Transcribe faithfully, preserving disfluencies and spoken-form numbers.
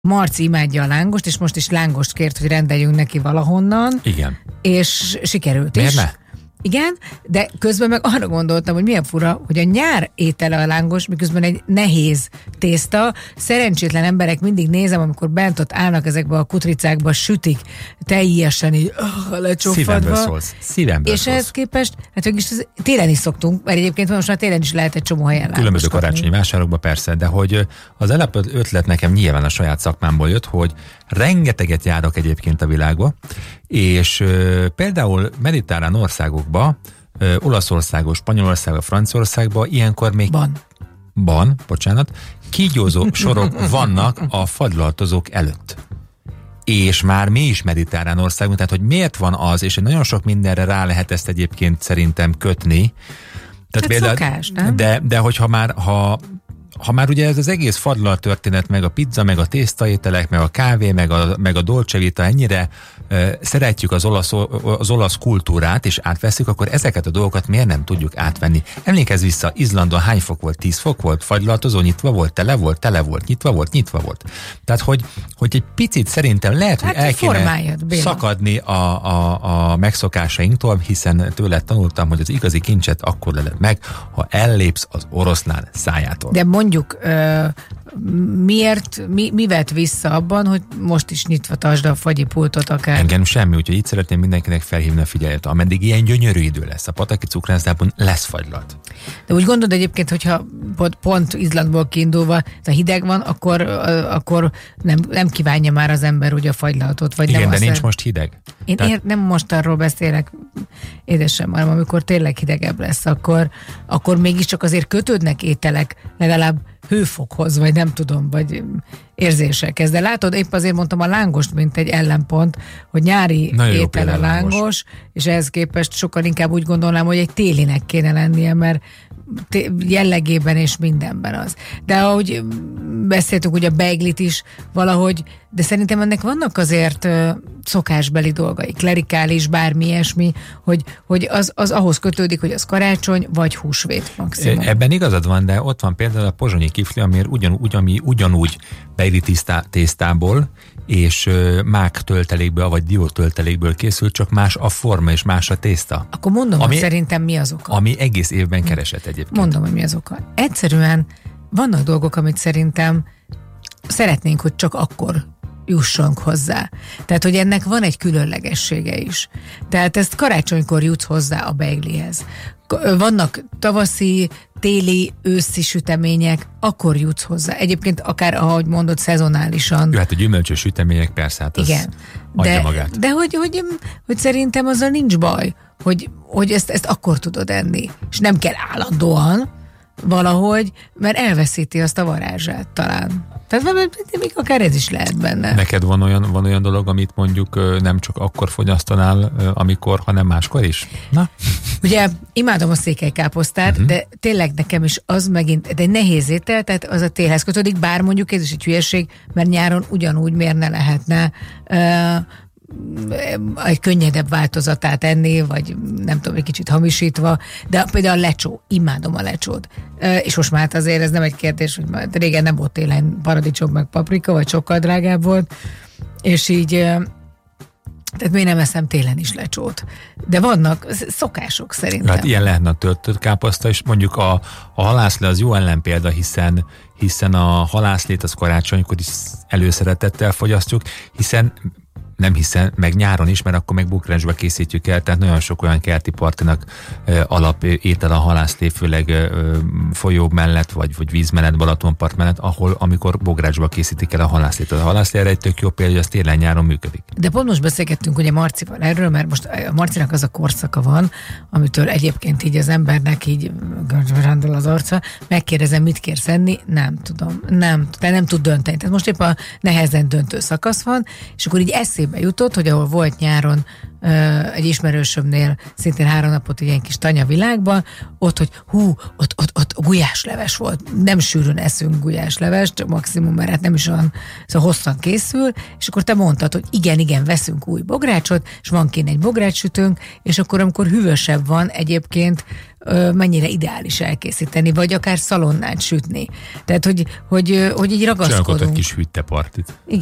Marci imádja a lángost, és most is lángost kért, hogy rendeljünk neki valahonnan. Igen. És sikerült Miért is. ne? Igen, de közben meg arra gondoltam, hogy milyen fura, hogy a nyár étele a lángos, miközben egy nehéz tészta. Szerencsétlen emberek mindig nézem, amikor bent ott állnak ezekbe a kutricákba, sütik, teljesen így uh, lecsófadva. Szívemből szólsz. Szívemből És szólsz. ehhez képest, hát végülis télen is szoktunk, mert egyébként most már télen is lehet egy csomó helyen lángos Különböző kapni. karácsonyi vásárokban persze, de hogy az elapott ötlet nekem nyilván a saját szakmámból jött, hogy rengeteget járok egyébként a világba, és ö, például mediterrán országokba, ö, Olaszországba, Spanyolországba, Franciaországba ilyenkor még Van. Ban, bocsánat, kígyózó sorok vannak a fagylaltozók előtt. És már mi is mediterrán országunk, tehát hogy miért van az, és nagyon sok mindenre rá lehet ezt egyébként szerintem kötni. Tehát Hát például, szokás, nem? De, de hogyha már, ha Ha már ugye ez az egész fadlal történet, meg a pizza, meg a tésztaételek, meg a kávé, meg a, meg a dolce vita ennyire uh, szeretjük az olasz, az olasz kultúrát, és átveszünk, akkor ezeket a dolgokat miért nem tudjuk átvenni? Emlékezz vissza, Izlandon hány fok volt? tíz fok volt? Fagylaltozó, nyitva volt, tele volt, tele volt, nyitva volt, nyitva volt. Tehát, hogy, hogy egy picit szerintem lehet, Hát hogy el kéne formájad, szakadni a, a, a megszokásainktól, hiszen tőle tanultam, hogy az igazi kincset akkor leled meg, ha ellépsz az oroszlán szájától. De mondjuk ö, miért, mi, mi vett vissza abban, hogy most is nyitva tartsd a fagyi pultot akár? Engem semmi, úgyhogy itt szeretném mindenkinek felhívni a figyelmet. Ameddig ilyen gyönyörű idő lesz, a pataki cukrászdában lesz fagylalt. De úgy gondolod egyébként, hogyha pont, pont Izlandból kiindulva a hideg van, akkor, akkor nem, nem kívánja már az ember ugye a fagylaltot. Vagy Igen, nem de nincs azt, most hideg. Én Tehát... ér, nem most arról beszélek, édesem, hanem amikor tényleg hidegebb lesz, akkor, akkor mégiscsak azért kötődnek ételek legalább hőfokhoz, vagy nem tudom, vagy érzésekhez. De látod, épp azért mondtam a lángost, mint egy ellenpont, hogy nyári nagyon étel a lángos, lángos, és ehhez képest sokkal inkább úgy gondolnám, hogy egy télinek kéne lennie, mert jellegében és mindenben az. De ahogy beszéltük, ugye a beiglit is valahogy, de szerintem ennek vannak azért uh, szokásbeli dolgai, klerikális, bármi ilyesmi, hogy, hogy az, az ahhoz kötődik, hogy az karácsony vagy húsvét maximum. Ebben igazad van, de ott van például a pozsonyi kifli, ami ugyan, ugyan, ugyanúgy beigli tésztából, és uh, mák töltelékből, vagy dió töltelékből készül, csak más a forma és más a tészta. Akkor mondom, ami, hogy szerintem mi az oka. Ami egész évben keresett egyébként. Mondom, hogy mi az oka. Egyszerűen vannak dolgok, amit szerintem szeretnénk, hogy csak akkor jussunk hozzá. Tehát, hogy ennek van egy különlegessége is. Tehát ezt karácsonykor jutsz hozzá a beiglihez. Vannak tavaszi, téli, őszi sütemények, akkor jutsz hozzá. Egyébként akár, ahogy mondod, szezonálisan. Jó, hát a gyümölcsös sütemények persze, hát az igen. adja De, magát. de hogy, hogy, hogy szerintem azzal nincs baj, hogy, hogy ezt, ezt akkor tudod enni. És nem kell állandóan valahogy, mert elveszíti azt a varázsát talán. Tehát még akár ez is lehet benne. Neked van olyan, van olyan dolog, amit mondjuk nem csak akkor fogyasztanál, amikor, hanem máskor is? Na? Ugye imádom a székelykáposztát, uh-huh. de tényleg nekem is az megint de egy nehéz étel, tehát az a télhez kötődik, bár mondjuk ez is egy hülyeség, mert nyáron ugyanúgy miért ne lehetne uh, egy könnyedebb változatát enni, vagy nem tudom, egy kicsit hamisítva, de például a lecsó, imádom a lecsót. És most már azért ez nem egy kérdés, hogy már régen nem volt télen paradicsom meg paprika, vagy sokkal drágább volt, és így tehát miért nem eszem télen is lecsót. De vannak szokások szerintem. Hát ilyen lehetne a töltött káposzta, és mondjuk a, a halászlé az jó ellenpélda, hiszen, hiszen a halászlét az karácsonykor is előszeretettel fogyasztjuk, hiszen nem hiszem, meg nyáron is, mert akkor meg bukrácsba készítjük el, tehát nagyon sok olyan kerti partinak e, alap étel a halászlé, főleg e, folyó mellett, vagy, vagy víz mellett, Balatonpart mellett, ahol amikor bográcsba készítik el a halászlét. A halászlé erre egy tök jó példa, hogy az télen-nyáron működik. De pont most beszélgettünk ugye Marcival erről, mert most a Marcinak az a korszaka van, amitől egyébként így az embernek így rándul az arca, megkérdezem, mit kérsz enni? Nem tudom, nem, de nem tud dönteni. Tehát most épp a nehezen döntő szakasz van, és akkor így eszébe eszébe jutott, hogy ahol volt nyáron egy ismerősömnél szintén három napot egy ilyen kis tanyavilágban, ott, hogy hú, ott, ott, ott gulyásleves volt. Nem sűrűn eszünk gulyáslevest, csak maximum, mert hát nem is olyan szóval hosszan készül, és akkor te mondtad, hogy igen, igen, veszünk új bográcsot, és van kint egy bográcssütőnk, és akkor amikor hűvösebb van egyébként, mennyire ideális elkészíteni, vagy akár szalonnát sütni. Tehát, hogy, hogy, hogy így ragaszkodunk. Csinálok ott egy kis hűttepartit.